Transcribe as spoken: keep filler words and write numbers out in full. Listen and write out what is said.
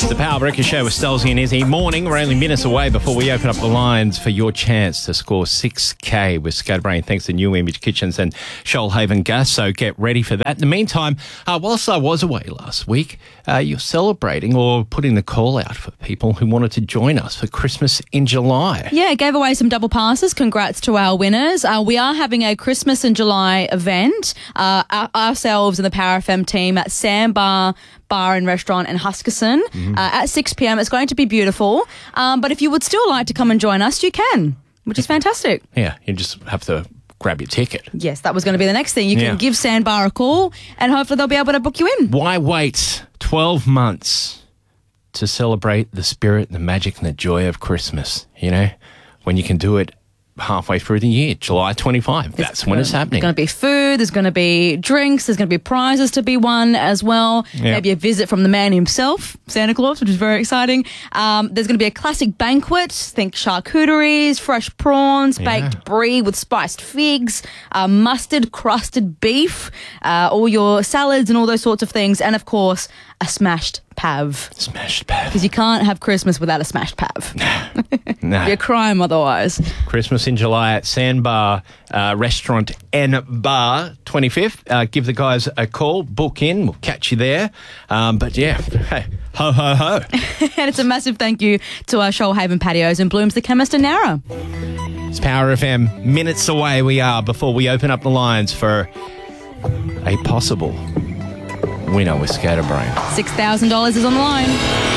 The Power Breakfast Show with Stelzy and Izzy. Morning, we're only minutes away before we open up the lines for your chance to score six K with Scatterbrain thanks to New Image Kitchens and Shoalhaven Gas, so get ready for that. In the meantime, uh, whilst I was away last week, uh, you're celebrating or putting the call out for people who wanted to join us for Christmas in July. Yeah, gave away some double passes. Congrats to our winners. Uh, we are having a Christmas in July event, uh, our, ourselves and the Power F M team at Sandbar Bar and Restaurant in Huskisson mm-hmm. uh, at six p.m. It's going to be beautiful. Um, but if you would still like to come and join us, you can, which is fantastic. Yeah, you just have to grab your ticket. Yes, that was going to be the next thing. You can yeah. give Sandbar a call and hopefully they'll be able to book you in. Why wait twelve months to celebrate the spirit, the magic and the joy of Christmas, you know, when you can do it halfway through the year, July twenty-fifth. That's when it's happening. There's going to be food, there's going to be drinks, there's going to be prizes to be won as well. Yeah. Maybe a visit from the man himself, Santa Claus, which is very exciting. Um, there's going to be a classic banquet. Think charcuteries, fresh prawns, Yeah. baked brie with spiced figs, uh, mustard crusted beef, uh, all your salads and all those sorts of things. And of course, a smashed pav. Smashed pav. Because you can't have Christmas without a smashed pav. No. It'd be a crime otherwise. Christmas in July at Sandbar uh, Restaurant and Bar, twenty-fifth. Uh, give the guys a call, book in, we'll catch you there. Um, but yeah, hey, ho, ho, ho. And it's a massive thank you to our Shoalhaven Patios and Blooms, the Chemist and Nara. It's Power F M. Minutes away we are before we open up the lines for a possible winner with Scatterbrain. six thousand dollars is on the line.